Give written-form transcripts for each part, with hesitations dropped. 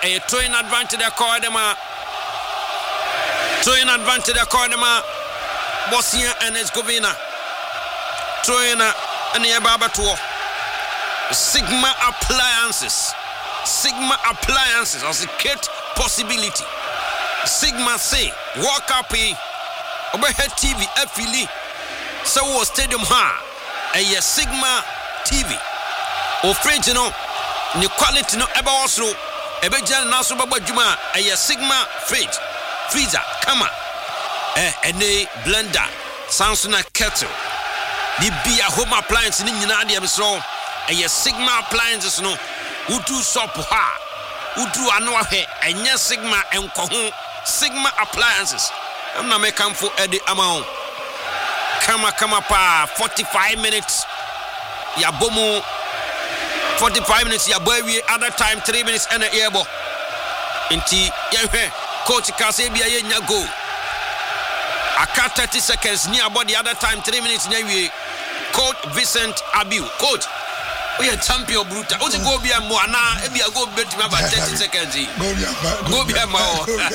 a throwing advantage the corner. Throwing advantage the corner. Bosnia and Herzegovina. Throwing and the Baba tour. Sigma appliances as a kit possibility. Sigma say walk up overhead TV affili so stadium ha a Sigma TV o fridge no ni quality no eba osro ebe jan na so baba djuma a Sigma fridge freezer kama ene blender Samsung kettle the be a home appliance ni nyina de ebso a Sigma appliances no utu shop ha utu anu ahe enye Sigma enko Sigma appliances I'm not making for Eddie amount kama pa 45 minutes ya bomu 45 minutes ya boy we other time 3 minutes and a airbo inti ya coach Kasebia yenya go aka 30 seconds near about the other time 3 minutes nya we coach Vincent Abiu coach we are champion brutal o ti go bia mo ana e bia go bet me about 30 seconds go bia ma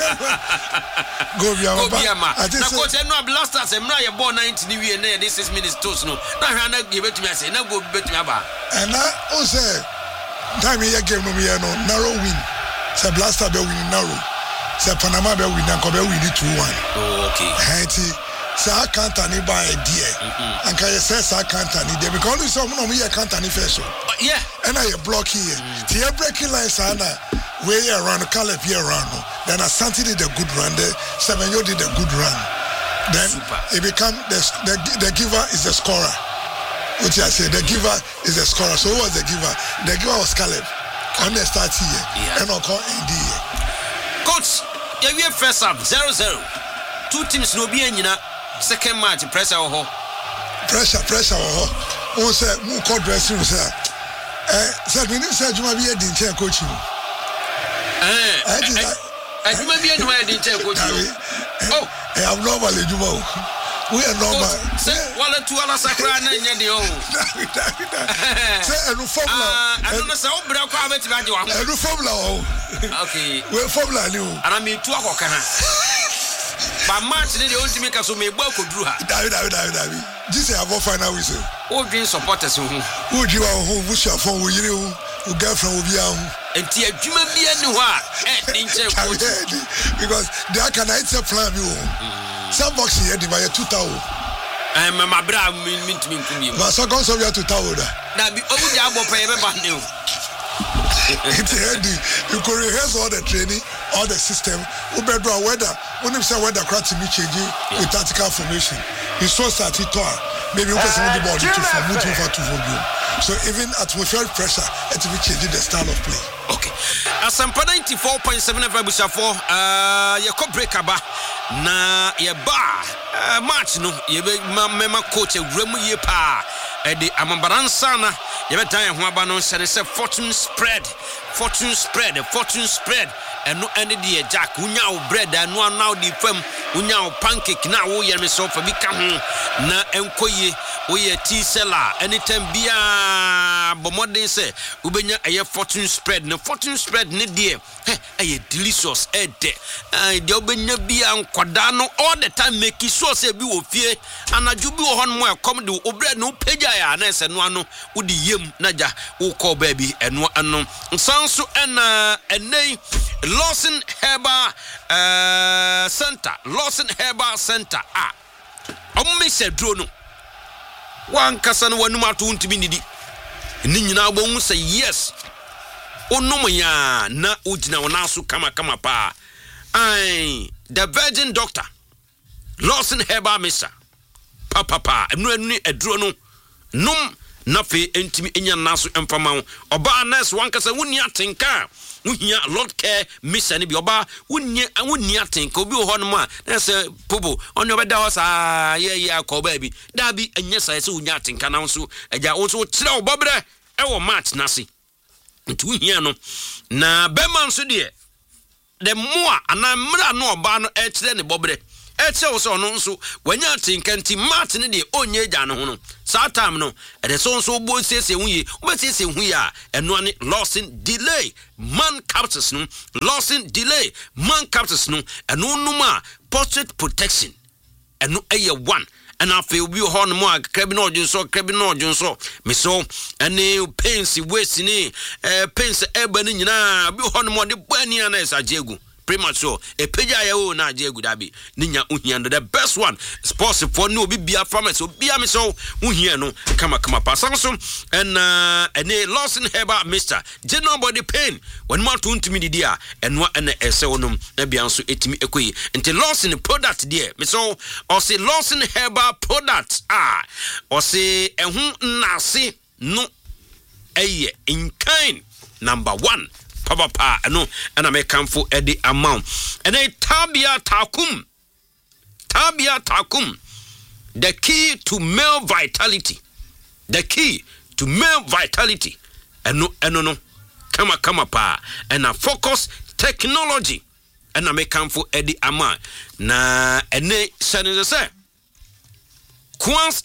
na coach no blasters emra ye ball 90 ni we na this 6 minutes toast no na hwa na ye bet me say na go bet me aba and na o say time ye game no me no narrow win say blaster be win narrow say Panama be win and ko be win 2-1 okay hati sa counter ni ba e die and can you say sa counter ni there because some no me counter ni first yeah and I block here the breaking line sana way around Caleb here around then Asante did a good run there Semenyo did a good run then it become the giver is the scorer which I say the giver is the scorer so who was the giver was Caleb and they start here and I'll call ND coach yeah we first up 0-0 two teams no be anyina second match pressure pressure on say mu call dressing say say we need say Juma be dey chair coach you Juma be dey chair coach you oh I'm normal Juma we are normal say wala tu ala sakra na nya de oh say enu formula I don't know say obra kwa beti ba je wa enu formula okay we formula ni o ana me tu akoka na but match the ultimate so me gba koduru ha David this is our final whistle o dream supporters who jiwa who wish for we yire who girlfriend will be out enti adwuma bia ni ho a din che coach because they can it's a plan you some box here the by 2000 my bra mintimi nkumi but so come so we are 2000 na bi o ja abo pa e be ba ne o it's heady you could rehearse all the training all the system we be do weather when him say weather crowd to me change with tactical formation he so start it maybe we can see the ball to for so even atmospheric pressure it will change the style of play okay Asampa 94.7 FM Bushafo ye ko break aba na ye ba match no ye be mema coach ewremu ye pa e de amambaransa na ye be dan ho aba no se fortune spread eno ene de jack unya wo bread anu anu di fam unya wo pancake na wo ye me so fa bi ka ho na enkoye wo ye tea seller anytime bia bomodin se ubenya eye fortune spread ne de eye delicious de de obenya bia nkoda no all the time make sure say bi wo fie anaju bi wo hon mo ekom de o bread no pagya ya na se no ano wo di yem na ja wo call baby eno ano nsanso ena enei Lawson Herbal Center omise drone wan kasa no wanum ato ntimi nidi ni nyina bo hu say yes onum ya na ojina wona so kama pa the virgin doctor Lawson Herbal Mesa papa enu edro no num na fe entimi enya naso empama oba nurse wan kasa woni atenka wuhia Lord care mission bi oba wonni atenka obi ho no ma na se pobo onye obeda ho sa ye akoba bi da bi anya sa se wunya atenka na so agya wo so kire obobre e wo match na se nti wuhia no na beman so de more ana mra no oba no e kire ne bobre eche so no nso wanya tinkanti Martin de onye gya no ho no saa time no ede so bo sese hu ye obesese hu ya eno ani losing delay man captures no losing delay man captures no eno numa portrait protection eno eye one and I feel you horn more crabby no junso me so any pains waste ni pains ebani nyina bi horn more de bani na esajegu premature a peja ya na ajegu dabi ninya uhiando the best one sports for no bi bia farmers so bia me so uhia no kama pasan so and any loss in heba mister general body pain when man to ntimi dia enwa na ese wonum na bia so etimi ekoyi nti loss in product there me so or say loss in heba product or say ehun nase no eye in kind number 1 papa no and I make come for the amount and a tabia takum the key to male vitality and no kama pa and a focus technology and I make come for the amount na and say Quans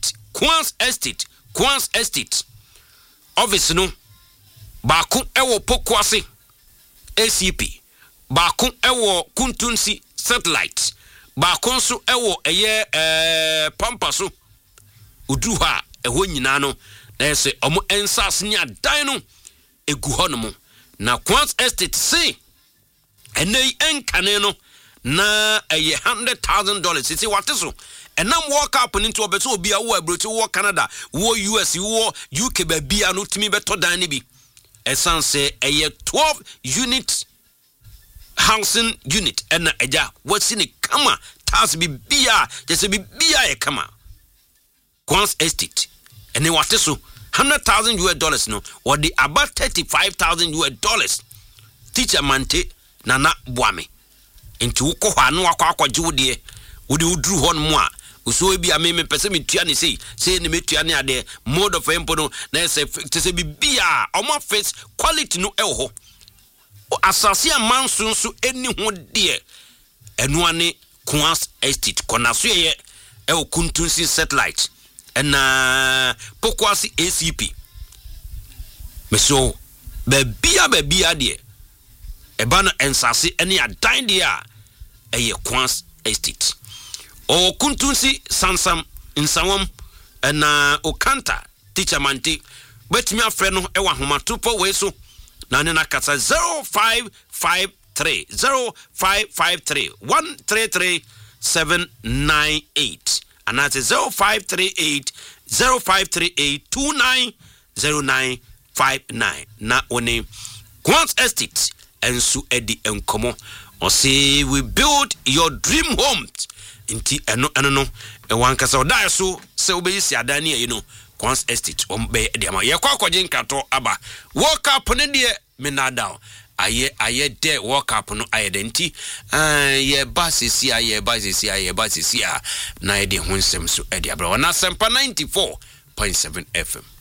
Estate office no Baku ewo Pokwase ACP Baku ewo Kuntunsi satellite Baku nso ewo eye Pampaso Uduha ewo nyina no na ese omo ensas nya dan no egu hono na Quans Estate say enei enkane no na eye $100,000 sisi wateso enam walk up into obeso obi a wo abroti wo Canada wo US wo UK ba bia no timi beto dan ne bi esanse eye 12 unit housing unit ena eja what's in kama tas bi bia just bi bia e kama Quans Estate ene wateso $100,000 no or the about $35,000 teacher mante nana boame enti wo ko hwa no akwa jiwde wode udru hon mo a so bi ameme pese metua ne sei ne metua ne ade mode of empo no na se tese bibia omo face quality no eho asase amanso so eni ho de eno ane Quans Estate konaso ye ewo Kuntunsi satellite na Pokwase ACP meso bebia de eba no ensase ene adan de a eye Quans Estate o Kuntunsi sansam insawam na okanta teacher mante betimi afre no ewa homa topo we so na ne nakasa 0553 133 798 and that's 0538 290959 na one Quans Estate ensu edi enkomo or say we build your dream home inti eno no e wankasa oda so se obeyisi adani e no Quans Estate ombe de ama ye kwakwaje nkato aba walk up ne de menada aye de walk up no aye de nti ye basisi na ye de honsem so e de abra na sempa 94.7 FM